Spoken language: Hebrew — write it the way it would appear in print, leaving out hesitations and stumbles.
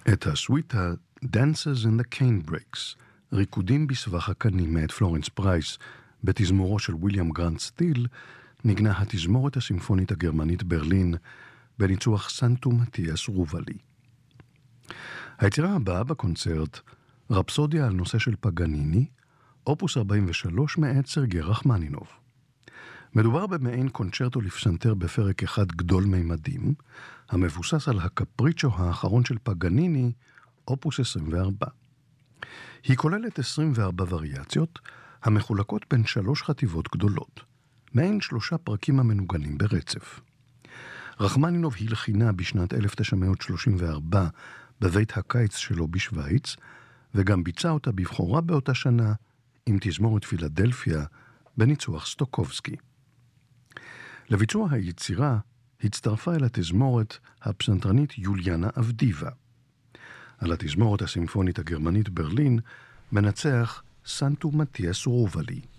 את הסוויטה Dances in the Canebrake, ריקודים בסבך הקנים מאת פלורנס פרייס, בתזמורו של וויליאם גרנט סטיל, נגנה התזמורת הסימפונית הגרמנית ברלין, בניצוח סנטו מתיאס רובלי. היצירה הבאה בקונצרט, רפסודיה על נושא של פגניני, אופוס 43 מאת סרגי רחמנינוב. מדובר במעין קונצ'רטו לפסנתר בפרק אחד גדול מימדים, המבוסס על הקפריצ'ו האחרון של פגניני, אופוס 24. היא כוללת 24 וריאציות, המחולקות בין 3 חטיבות גדולות, מעין 3 פרקים המנוגנים ברצף. רחמנינוב הלחינה בשנת 1934 בבית הקיץ שלו בשוויץ, וגם ביצע אותה בבחורה באותה שנה עם תזמורת פילדלפיה בניצוח סטוקובסקי. לביצוע היצירה הצטרפה אל התזמורת הפסנתרנית יוליאנה אבדיבה. על התזמורת הסימפונית הגרמנית ברלין מנצח סנטו מתיאס רובלי.